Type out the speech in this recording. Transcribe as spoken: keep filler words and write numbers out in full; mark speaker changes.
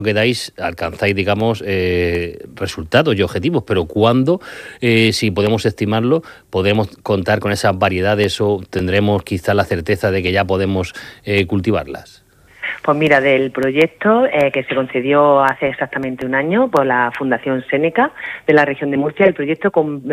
Speaker 1: que dais, alcanzáis, digamos, eh, resultados y objetivos, pero ¿cuándo, eh, si podemos estimarlo, podemos contar con esas variedades o tendremos quizá la certeza de que ya podemos eh, cultivarlas?
Speaker 2: Pues mira, del proyecto eh, que se concedió hace exactamente un año por la Fundación Seneca de la región de Murcia, el proyecto con